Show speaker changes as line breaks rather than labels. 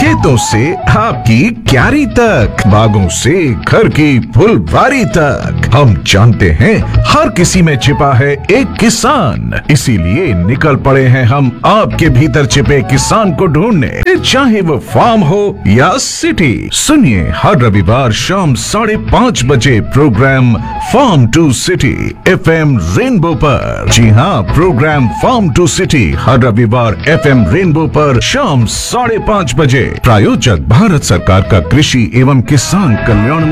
खेतों से आपकी क्यारी तक, बागों से घर की फुलवारी तक, हम जानते हैं हर किसी में छिपा है एक किसान। इसीलिए निकल पड़े हैं हम आपके भीतर छिपे किसान को ढूंढने, चाहे वो फार्म हो या सिटी। सुनिए हर रविवार शाम 5:30 बजे programme farm to city FM rainbow पर। जी हाँ, प्रोग्राम फार्म टू सिटी हर रविवार FM रेनबो पर शाम 5:30 बजे। प्रायोजक भारत सरकार का कृषि एवं किसान कल्याण